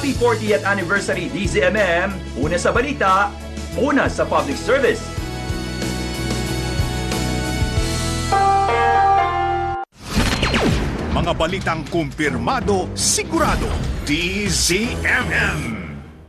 Happy 40th Anniversary DZMM, una sa balita, una sa public service. Mga balitang kumpirmado, sigurado, DZMM.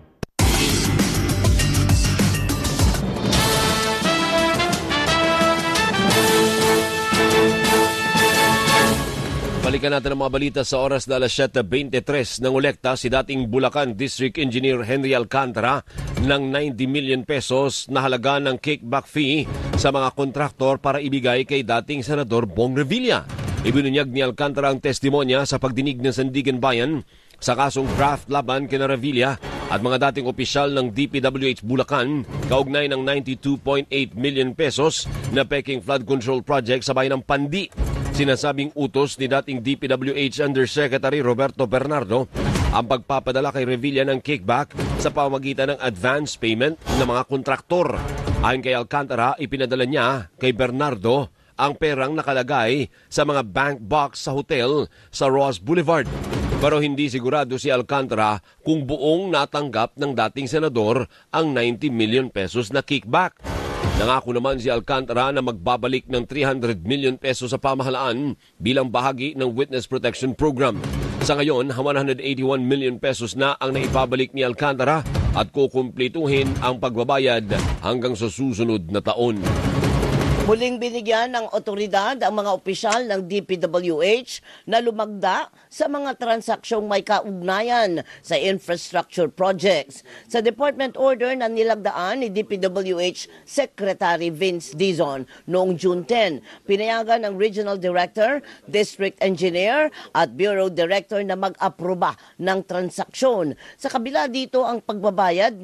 Balikan natin ang mga balita sa oras na 7:23 ng ulekta si dating Bulacan District Engineer Henry Alcantara ng 90 million pesos na halaga ng kickback fee sa mga kontraktor para ibigay kay dating Senador Bong Revilla. Ibinunyag ni Alcantara ang testimonya sa pagdinig ng Sandigan Bayan sa kasong graft laban kina Revilla at mga dating opisyal ng DPWH Bulacan kaugnay ng 92.8 million pesos na peking flood control project sa bayan ng Pandi. Sinasabing utos ni dating DPWH Undersecretary Roberto Bernardo ang pagpapadala kay Revilla ng kickback sa pamamagitan ng advance payment ng mga kontraktor. Ayon kay Alcantara, ipinadala niya kay Bernardo ang perang nakalagay sa mga bank box sa hotel sa Ross Boulevard. Pero hindi sigurado si Alcantara kung buong natanggap ng dating senador ang 90 million pesos na kickback. Nangako naman si Alcantara na magbabalik ng 300 million pesos sa pamahalaan bilang bahagi ng Witness Protection Program. Sa ngayon, 181 million pesos na ang naibabalik ni Alcantara at kukumplituhin ang pagbabayad hanggang sa susunod na taon. Muling binigyan ng otoridad ang mga opisyal ng DPWH na lumagda sa mga transaksyong may kaugnayan sa infrastructure projects. Sa department order na nilagdaan ni DPWH Secretary Vince Dizon noong June 10, pinayagan ng Regional Director, District Engineer at Bureau Director na mag-aproba ng transaksyon. Sa kabila dito ang pagbabayad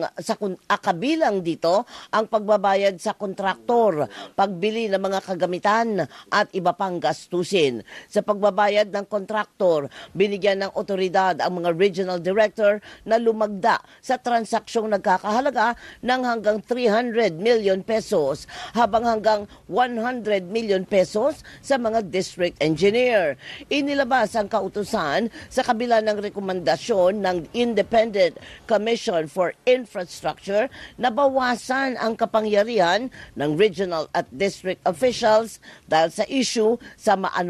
kabilang dito ang pagbabayad sa kontraktor, pagbili ng mga kagamitan at iba pang gastusin. Sa pagbabayad ng kontraktor, binigyan ng otoridad ang mga regional director na lumagda sa transaksyong nagkakahalaga ng hanggang 300 million pesos habang hanggang 100 million pesos sa mga district engineer. Inilabas ang kautusan sa kabila ng rekomendasyon ng Independent Commission for Infrastructure na bawasan ang kapangyarihan ng regional at district officials dahil sa issue sa